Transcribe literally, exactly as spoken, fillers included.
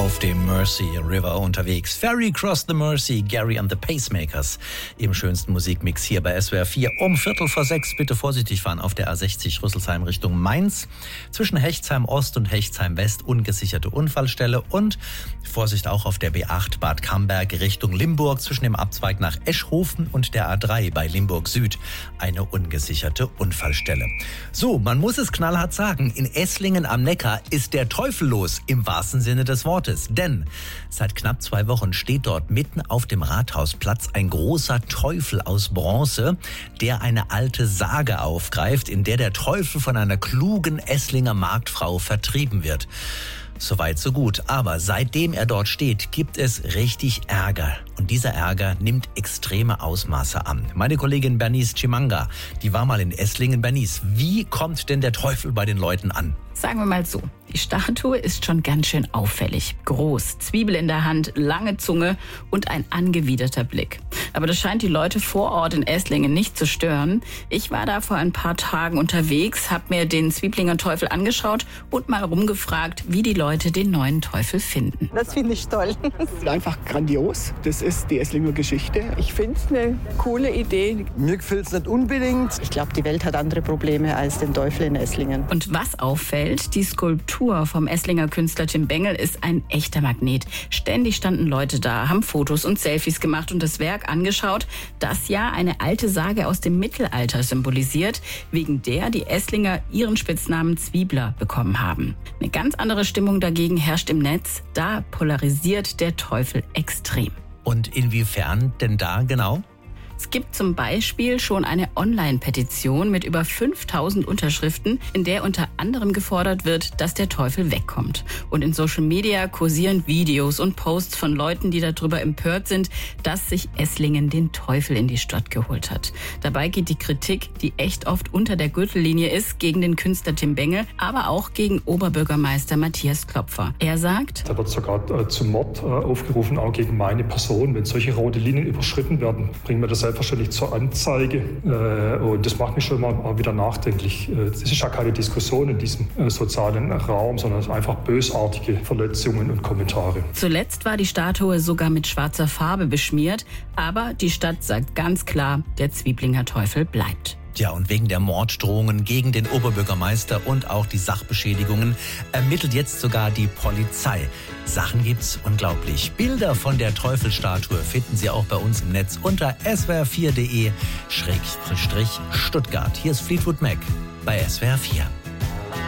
auf dem Mersey River unterwegs. Ferry Cross the Mersey, Gary and the Pacemakers im schönsten Musikmix hier bei S W R vier. Um Viertel vor sechs bitte vorsichtig fahren auf der A sechzig Rüsselsheim Richtung Mainz. Zwischen Hechtsheim Ost und Hechtsheim West ungesicherte Unfallstelle und Vorsicht auch auf der B acht Bad Camberg Richtung Limburg zwischen dem Abzweig nach Eschhofen und der A drei bei Limburg Süd eine ungesicherte Unfallstelle. So, man muss es knallhart sagen, in Esslingen am Neckar ist der Teufel los im wahrsten Sinne des Wortes. Denn seit knapp zwei Wochen steht dort mitten auf dem Rathausplatz ein großer Teufel aus Bronze, der eine alte Sage aufgreift, in der der Teufel von einer klugen Esslinger Marktfrau vertrieben wird. Soweit, so gut. Aber seitdem er dort steht, gibt es richtig Ärger. Und dieser Ärger nimmt extreme Ausmaße an. Meine Kollegin Bernice Chimanga, die war mal in Esslingen. Bernice, wie kommt denn der Teufel bei den Leuten an? Sagen wir mal so, die Statue ist schon ganz schön auffällig. Groß, Zwiebel in der Hand, lange Zunge und ein angewiderter Blick. Aber das scheint die Leute vor Ort in Esslingen nicht zu stören. Ich war da vor ein paar Tagen unterwegs, habe mir den Zwieblinger Teufel angeschaut und mal rumgefragt, wie die Leute den neuen Teufel finden. Das finde ich toll. Einfach grandios. Das ist die Esslinger Geschichte. Ich finde es eine coole Idee. Mir gefällt es nicht unbedingt. Ich glaube, die Welt hat andere Probleme als den Teufel in Esslingen. Und was auffällt, die Skulptur vom Esslinger Künstler Tim Bengel ist ein echter Magnet. Ständig standen Leute da, haben Fotos und Selfies gemacht und das Werk angeschaut, das ja eine alte Sage aus dem Mittelalter symbolisiert, wegen der die Esslinger ihren Spitznamen Zwiebler bekommen haben. Eine ganz andere Stimmung dagegen herrscht im Netz. Da polarisiert der Teufel extrem. Und inwiefern denn da genau? Es gibt zum Beispiel schon eine Online-Petition mit über fünftausend Unterschriften, in der unter anderem gefordert wird, dass der Teufel wegkommt. Und in Social Media kursieren Videos und Posts von Leuten, die darüber empört sind, dass sich Esslingen den Teufel in die Stadt geholt hat. Dabei geht die Kritik, die echt oft unter der Gürtellinie ist, gegen den Künstler Tim Bengel, aber auch gegen Oberbürgermeister Matthias Klopfer. Er sagt: Da wird sogar äh, zum Mord äh, aufgerufen, auch gegen meine Person. Wenn solche rote Linien überschritten werden, bringen wir das selbstverständlich zur Anzeige. Äh, und das macht mich schon mal wieder nachdenklich. Es ist ja keine Diskussion in diesem äh, sozialen Raum, sondern es sind einfach bösartige Verletzungen und Kommentare. Zuletzt war die Statue sogar mit schwarzer Farbe beschmiert, aber die Stadt sagt ganz klar, der Zwieblinger Teufel bleibt. Ja, und wegen der Morddrohungen gegen den Oberbürgermeister und auch die Sachbeschädigungen ermittelt jetzt sogar die Polizei. Sachen gibt's unglaublich. Bilder von der Teufelstatue finden Sie auch bei uns im Netz unter s w r vier punkt d e Schrägstrich Stuttgart. Hier ist Fleetwood Mac bei S W R vier.